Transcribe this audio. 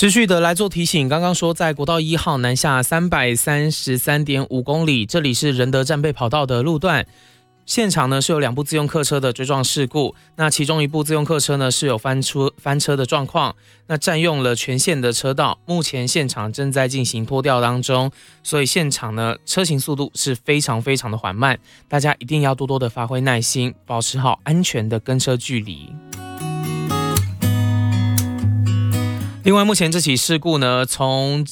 持续的来做提醒，刚刚说在国道1号南下333.5公里，这里是仁德战备跑道的路段。现场呢是有2部自用客车的追撞事故，那其中一部自用客车呢是有翻车的状况，那占用了全线的车道，目前现场正在进行拖吊当中，所以现场呢车行速度是非常非常的缓慢，大家一定要多多的发挥耐心，保持好安全的跟车距离。另外，目前这起事故呢，从